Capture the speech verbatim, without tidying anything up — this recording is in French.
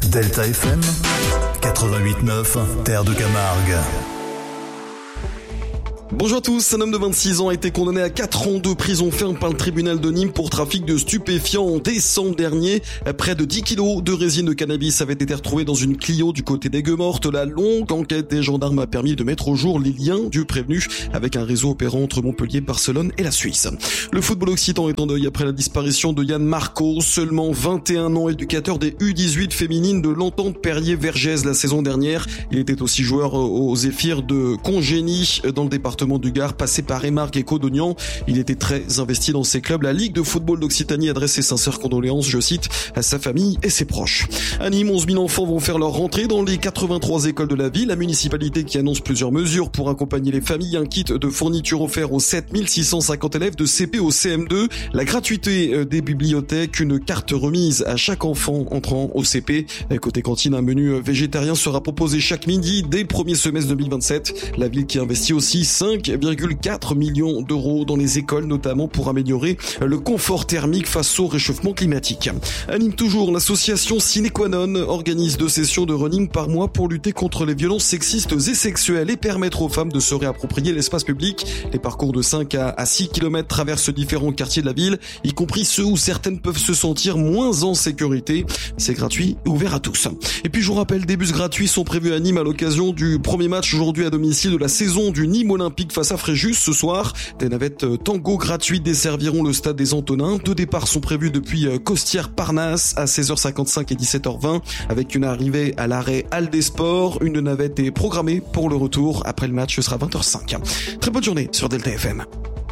Delta F M quatre-vingt-huit neuf, Terre de Camargue. Bonjour à tous, un homme de vingt-six ans a été condamné à quatre ans de prison ferme par le tribunal de Nîmes pour trafic de stupéfiants en décembre dernier. Près de dix kilos de résine de cannabis avaient été retrouvés dans une Clio du côté d'Aigues-Mortes. La longue enquête des gendarmes a permis de mettre au jour les liens du prévenu avec un réseau opérant entre Montpellier, Barcelone et la Suisse. Le football occitan est en deuil après la disparition de Yann Marco, seulement vingt et un ans, éducateur des U dix-huit féminines de l'Entente Perrier-Vergès la saison dernière. Il était aussi joueur aux Zéphyrs de Congénie dans le département du Gard, passé par Émargues et Codognan. Il était très investi dans ses clubs. La Ligue de football d'Occitanie adresse ses sincères condoléances, je cite, à sa famille et ses proches. À Nîmes, onze mille enfants vont faire leur rentrée dans les quatre-vingt-trois écoles de la ville. La municipalité qui annonce plusieurs mesures pour accompagner les familles. Un kit de fourniture offert aux sept mille six cent cinquante élèves de C P au C M deux. La gratuité des bibliothèques. Une carte remise à chaque enfant entrant au C P. Côté cantine, un menu végétarien sera proposé chaque midi dès le premier semestre deux mille vingt-sept. La ville qui investit aussi cinq virgule quatre millions d'euros dans les écoles, notamment pour améliorer le confort thermique face au réchauffement climatique. À Nîmes toujours, l'association Sine Qua Non organise deux sessions de running par mois pour lutter contre les violences sexistes et sexuelles et permettre aux femmes de se réapproprier l'espace public. Les parcours de cinq à six kilomètres traversent différents quartiers de la ville, y compris ceux où certaines peuvent se sentir moins en sécurité. C'est gratuit et ouvert à tous. Et puis je vous rappelle, des bus gratuits sont prévus à Nîmes à l'occasion du premier match aujourd'hui à domicile de la saison du Nîmes Olympique face à Fréjus ce soir. Des navettes Tango gratuites desserviront le stade des Antonins. Deux départs sont prévus depuis Costières-Parnasse à seize heures cinquante-cinq et dix-sept heures vingt avec une arrivée à l'arrêt Halles des Sports. Une navette est programmée pour le retour après le match, ce sera vingt heures cinq. Très bonne journée sur Delta F M.